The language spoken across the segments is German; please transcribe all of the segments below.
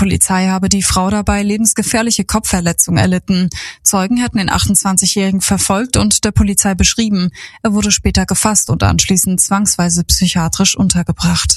Polizei habe die Frau dabei lebensgefährliche Kopfverletzungen erlitten. Zeugen hätten den 28-Jährigen verfolgt und der Polizei beschrieben. Er wurde später gefasst und anschließend zwangsweise psychiatrisch untergebracht.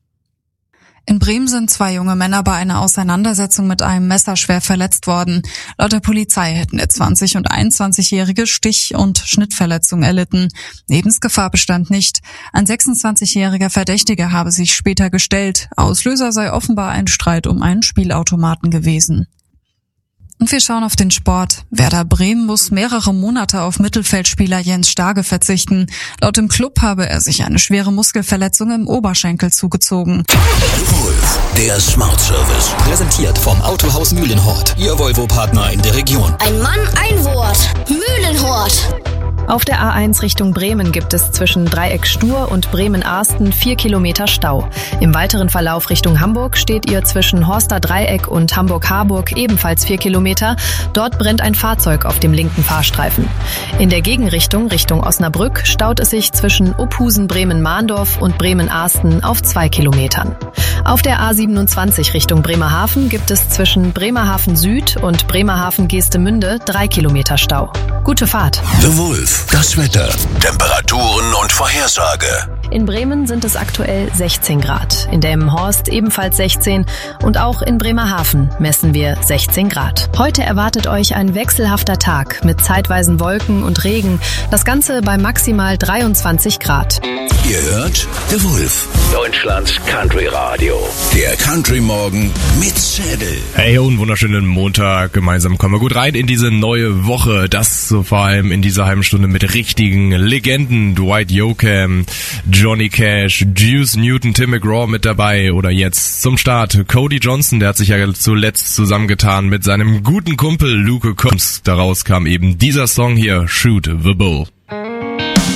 In Bremen sind 2 junge Männer bei einer Auseinandersetzung mit einem Messer schwer verletzt worden. Laut der Polizei hätten der 20- und 21-Jährige Stich- und Schnittverletzungen erlitten. Lebensgefahr bestand nicht. Ein 26-jähriger Verdächtiger habe sich später gestellt. Auslöser sei offenbar ein Streit um einen Spielautomaten gewesen. Und wir schauen auf den Sport. Werder Bremen muss mehrere Monate auf Mittelfeldspieler Jens Starke verzichten. Laut dem Club habe er sich eine schwere Muskelverletzung im Oberschenkel zugezogen. Wulf, der Smart Service. Präsentiert vom Autohaus Mühlenhort. Ihr Volvo-Partner in der Region. Ein Mann, ein Wort. Mühlenhort. Auf der A1 Richtung Bremen gibt es zwischen Dreieck Stur und Bremen-Arsten 4 Kilometer Stau. Im weiteren Verlauf Richtung Hamburg steht ihr zwischen Horster Dreieck und Hamburg-Harburg ebenfalls 4 Kilometer. Dort brennt ein Fahrzeug auf dem linken Fahrstreifen. In der Gegenrichtung Richtung Osnabrück staut es sich zwischen Uphusen-Bremen-Mahndorf und Bremen-Arsten auf 2 Kilometern. Auf der A27 Richtung Bremerhaven gibt es zwischen Bremerhaven Süd und Bremerhaven-Geestemünde 3 Kilometer Stau. Gute Fahrt. The Wulf, das Wetter, Temperaturen und Vorhersage. In Bremen sind es aktuell 16 Grad, in Delmenhorst ebenfalls 16 und auch in Bremerhaven messen wir 16 Grad. Heute erwartet euch ein wechselhafter Tag mit zeitweisen Wolken und Regen, das Ganze bei maximal 23 Grad. Ihr hört The Wulf, Deutschlands Country Radio. der Country Morgen mit Schädel. Hey und wunderschönen Montag. Gemeinsam kommen wir gut rein in diese neue Woche. Das so vor allem in dieser halben Stunde mit richtigen Legenden. Dwight Yoakam, Johnny Cash, Juice Newton, Tim McGraw mit dabei. Oder jetzt zum Start Cody Johnson. Der hat sich ja zuletzt zusammengetan mit seinem guten Kumpel Luke Combs. Daraus kam eben dieser Song hier, Shoot the Bull.